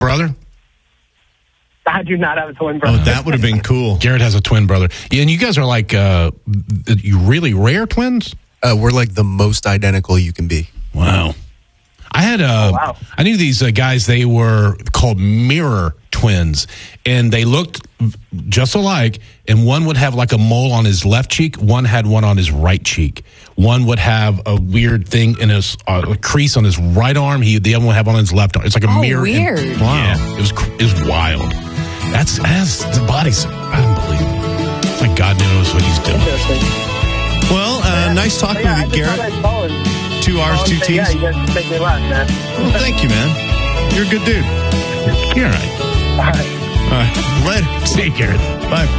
brother? I do not have a twin brother. Oh, that would have been cool. Garrett has a twin brother. Yeah, and you guys are like you really rare twins? We're like the most identical you can be. Wow. I had I knew these guys. They were called mirror twins, and they looked just alike. And one would have like a mole on his left cheek. One had one on his right cheek. One would have a weird thing in his a crease on his right arm. The other one would have on his left arm. It's like a mirror. Weird. Wow, yeah. It was wild. That's the body's unbelievable. It's like God knows what he's doing. Well, nice talking with you, Garrett. 2 hours, 2 teams. Yeah, you guys make me laugh, man. Well, thank you, man. You're a good dude. You're all right. All right. All right. Later. See you, Garrett. Bye.